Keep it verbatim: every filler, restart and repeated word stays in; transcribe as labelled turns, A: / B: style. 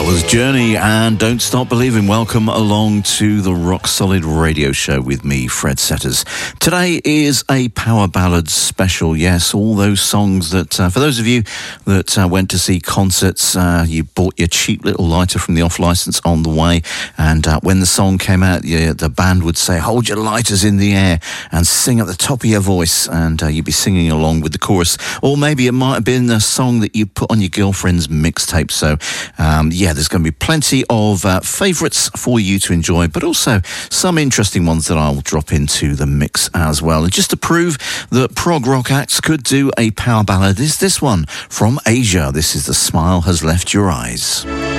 A: was Journey and Don't Stop Believing. Welcome along to the Rock Solid Radio Show with me, Fred Setters. Today is a power ballad special. Yes, all those songs that, uh, for those of you that uh, went to see concerts, uh, you bought your cheap little lighter from the off-licence on the way, and uh, when the song came out, you, the band would say, hold your lighters in the air and sing at the top of your voice, and uh, you'd be singing along with the chorus. Or maybe it might have been a song that you put on your girlfriend's mixtape. So, um, yeah, there's going to be plenty of uh, favourites for you to enjoy, but also some interesting ones that I'll drop into the mix as well. And just to prove that prog rock acts could do a power ballad is this one from Asia. This is The Smile Has Left Your Eyes.